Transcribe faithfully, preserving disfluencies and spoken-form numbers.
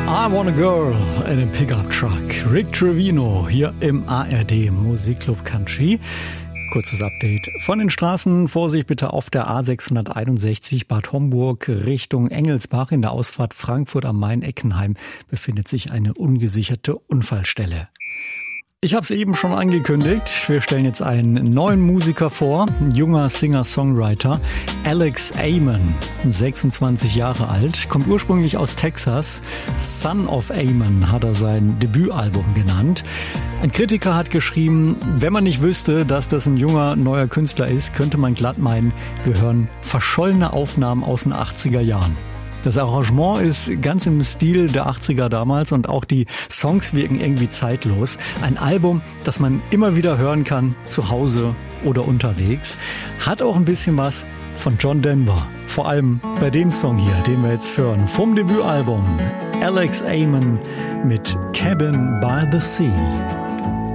I Want a Girl in a Pickup Truck. Rick Trevino hier im A R D Musikclub Country. Kurzes Update von den Straßen. Vorsicht bitte auf der A sechshunderteinundsechzig Bad Homburg Richtung Engelsbach. In der Ausfahrt Frankfurt am Main-Eckenheim befindet sich eine ungesicherte Unfallstelle. Ich habe es eben schon angekündigt. Wir stellen jetzt einen neuen Musiker vor. Ein junger Singer-Songwriter. Alex Amon, sechsundzwanzig Jahre alt, kommt ursprünglich aus Texas. Son of Amon hat er sein Debütalbum genannt. Ein Kritiker hat geschrieben, wenn man nicht wüsste, dass das ein junger, neuer Künstler ist, könnte man glatt meinen, wir hören verschollene Aufnahmen aus den achtziger Jahren. Das Arrangement ist ganz im Stil der achtziger damals und auch die Songs wirken irgendwie zeitlos. Ein Album, das man immer wieder hören kann, zu Hause oder unterwegs. Hat auch ein bisschen was von John Denver. Vor allem bei dem Song hier, den wir jetzt hören, vom Debütalbum. Alex Amon mit Cabin by the Sea.